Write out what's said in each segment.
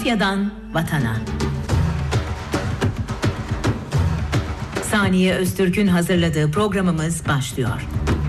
Coğrafyadan vatana. Saniye Öztürk'ün hazırladığı programımız başlıyor.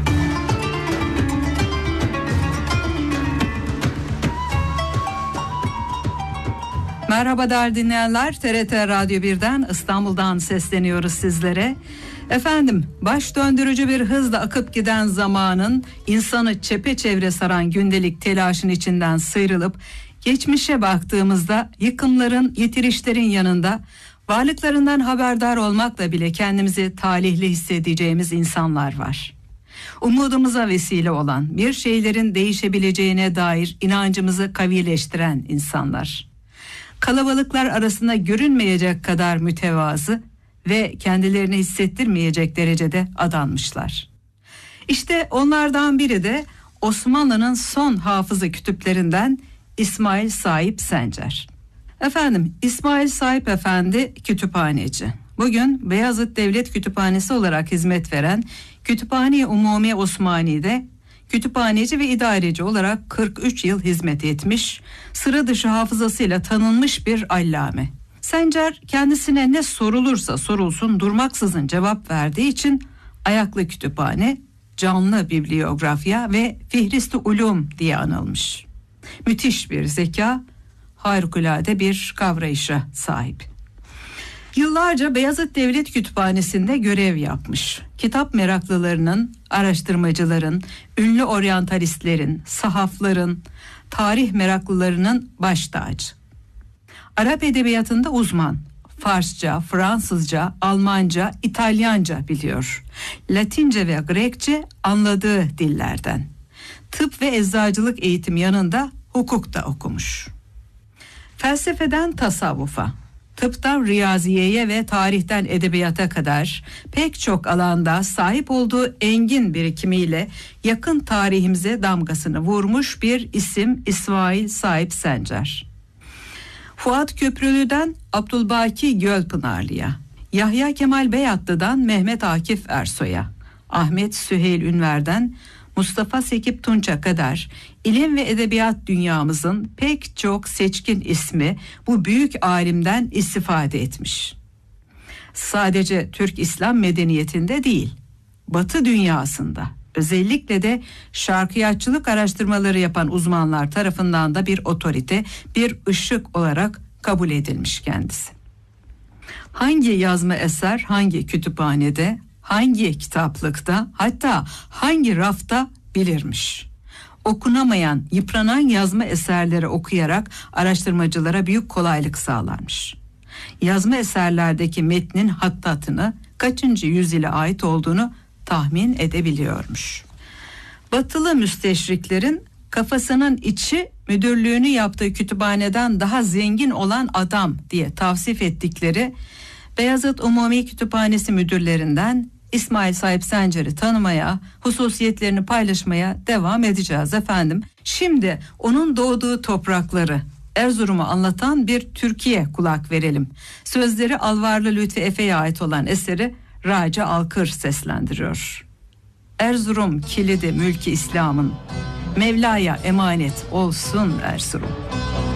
Merhaba değerli dinleyenler, TRT Radyo 1'den İstanbul'dan sesleniyoruz sizlere. Efendim, baş döndürücü bir hızla akıp giden zamanın insanı çepeçevre saran gündelik telaşın içinden sıyrılıp geçmişe baktığımızda yıkımların, yitirişlerin yanında varlıklarından haberdar olmakla bile kendimizi talihli hissedeceğimiz insanlar var. Umudumuza vesile olan, bir şeylerin değişebileceğine dair inancımızı kavileştiren insanlar. Kalabalıklar arasında görünmeyecek kadar mütevazı ve kendilerini hissettirmeyecek derecede adanmışlar. İşte onlardan biri de Osmanlı'nın son hafızı kütüplerinden İsmail Sahip Sencer. Efendim, İsmail Sahip Efendi kütüphaneci. Bugün Beyazıt Devlet Kütüphanesi olarak hizmet veren Kütüphane-i Umumiye Osmani'de kütüphaneci ve idareci olarak 43 yıl hizmet etmiş, sıra dışı hafızasıyla tanınmış bir allame. Sencer kendisine ne sorulursa sorulsun durmaksızın cevap verdiği için ayaklı kütüphane, canlı bibliografya ve Fihristi Ulum diye anılmış. Müthiş bir zeka, harikulade bir kavrayışa sahip. Yıllarca Beyazıt Devlet Kütüphanesi'nde görev yapmış. Kitap meraklılarının, araştırmacıların, ünlü oryantalistlerin, sahafların, tarih meraklılarının baş tacı. Arap edebiyatında uzman. Farsça, Fransızca, Almanca, İtalyanca biliyor. Latince ve Grekçe anladığı dillerden. Tıp ve eczacılık eğitimi yanında hukuk da okumuş. Felsefeden tasavvufa, tıptan riyaziyeye ve tarihten edebiyata kadar pek çok alanda sahip olduğu engin birikimiyle yakın tarihimize damgasını vurmuş bir isim İsmail Sahip Sencer. Fuat Köprülü'den Abdülbaki Gölpınarlı'ya, Yahya Kemal Beyatlı'dan Mehmet Akif Ersoy'a, Ahmet Süheyl Ünver'den Mustafa Sekip Tunç'a kadar ilim ve edebiyat dünyamızın pek çok seçkin ismi bu büyük alimden istifade etmiş. Sadece Türk İslam medeniyetinde değil, Batı dünyasında, özellikle de şarkıyatçılık araştırmaları yapan uzmanlar tarafından da bir otorite, bir ışık olarak kabul edilmiş kendisi. Hangi yazma eser hangi kütüphanede, hangi kitaplıkta, hatta hangi rafta bilirmiş. Okunamayan, yıpranan yazma eserleri okuyarak araştırmacılara büyük kolaylık sağlarmış. Yazma eserlerdeki metnin hattatını, kaçıncı yüzyıla ait olduğunu tahmin edebiliyormuş. Batılı müsteşriklerin kafasının içi müdürlüğünü yaptığı kütüphaneden daha zengin olan adam diye tavsif ettikleri Beyazıt Umumi Kütüphanesi müdürlerinden İsmail Sahip Sencer'i tanımaya, hususiyetlerini paylaşmaya devam edeceğiz efendim. Şimdi onun doğduğu toprakları, Erzurum'u anlatan bir Türkiye kulak verelim. Sözleri Alvarlı Lütfi Efe'ye ait olan eseri Raci Alkır seslendiriyor. Erzurum kilidi mülki İslam'ın, Mevla'ya emanet olsun Erzurum.